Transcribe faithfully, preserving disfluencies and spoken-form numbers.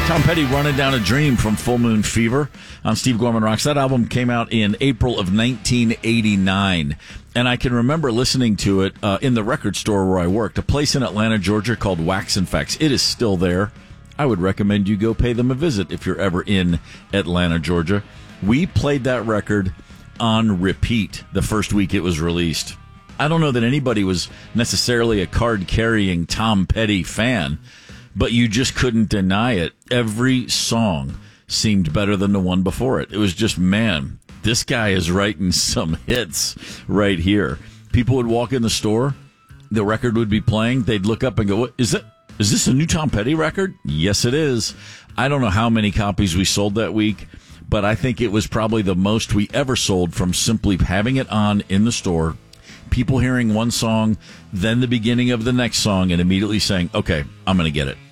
Tom Petty, Running Down a Dream from Full Moon Fever on Steve Gorman Rocks. That album came out in April of nineteen eighty-nine, and I can remember listening to it uh, in the record store where I worked, a place in Atlanta, Georgia called Wax and Facts. It is still there. I would recommend you go pay them a visit if you're ever in Atlanta, Georgia. We played that record on repeat the first week it was released. I don't know that anybody was necessarily a card-carrying Tom Petty fan, but you just couldn't deny it. Every song seemed better than the one before it. It was just, man, this guy is writing some hits right here. People would walk in the store, the record would be playing, they'd look up and go, what, is it? Is this a new Tom Petty record? Yes, it is. I don't know how many copies we sold that week, but I think it was probably the most we ever sold from simply having it on in the store, people hearing one song, then the beginning of the next song, and immediately saying, okay, I'm going to get it.